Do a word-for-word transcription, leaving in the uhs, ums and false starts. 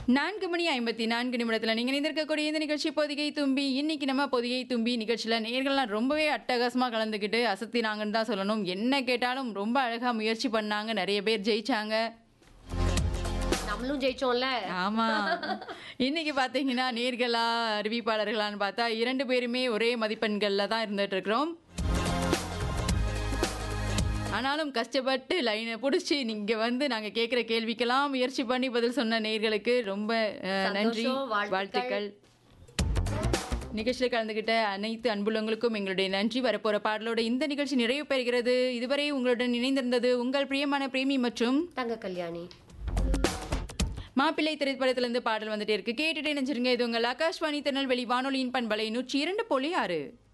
நான்கு மணி ஐம்பத்தி நான்கு நிமிடத்தில் நீங்கள் இணைந்திருக்கக்கூடிய இந்த நிகழ்ச்சி பொதிகை தும்பி. இன்னைக்கு நம்ம பொதிகை தும்பி நிகழ்ச்சியில் நேயர்கள்லாம் ரொம்பவே அட்டகாசமாக கலந்துக்கிட்டு அசத்தினாங்கன்னு தான் சொல்லணும். என்ன கேட்டாலும் ரொம்ப அழகாக முயற்சி பண்ணாங்க, நிறைய பேர் ஜெயிச்சாங்க. நம்மளும் ஜெயிச்சோம்ல. ஆமா, இன்னைக்கு பார்த்தீங்கன்னா நேர்களா அறிவிப்பாளர்களான்னு பார்த்தா இரண்டு பேருமே ஒரே மதிப்பெண்கள்ல தான் இருந்துட்டு இருக்கிறோம். ஆனாலும் கஷ்டப்பட்டு லைனை பிடிச்சி நீங்க வந்து நாங்க கேட்குற கேள்விக்கெல்லாம் முயற்சி பண்ணி பதில் சொன்ன நேயர்களுக்கு ரொம்ப அஹ், நன்றி, சந்தோஷம், வாழ்த்துக்கள். வாழ்த்துக்கள். நிகழ்ச்சியில் கலந்துகிட்ட அனைத்து அன்புள்ளவங்களுக்கும் எங்களுடைய நன்றி. வரப்போற பாடலோட இந்த நிகழ்ச்சி நிறைவு பெறுகிறது. இதுவரை உங்களுடன் இணைந்திருந்தது உங்கள் பிரியமான பிரேமி மற்றும் தங்க கல்யாணி. மாப்பிள்ளை திரைப்படத்திலிருந்து பாடல் வந்துட்டே இருக்கு. கேட்டுட்டே நினைச்சிருங்க. இது உங்கள் ஆகாஷ்வாணி திருநெல்வேலி வானொலியின் பண்பலை நூற்றி இரண்டு புள்ளி ஆறு.